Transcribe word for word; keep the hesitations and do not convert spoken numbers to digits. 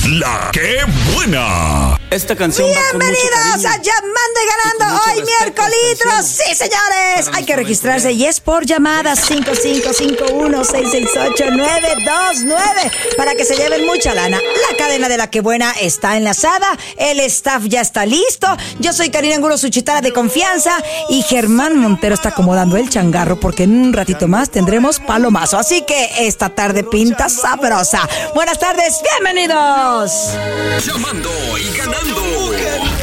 La Que Buena. Esta canción Bienvenidos a Llamando y Ganando hoy miércoles. Sí, señores, hay que registrarse y es por llamadas cinco cinco cinco uno seis seis ocho nueve dos nueve para que se lleven mucha lana. La cadena de La Que Buena está enlazada, el staff ya está listo. Yo soy Karina Angulo, su chitara de confianza, y Germán Montero está acomodando el changarro porque en un ratito más tendremos palomazo. Así que esta tarde pinta sabrosa. Buenas tardes, bienvenidos. Llamando y Ganando.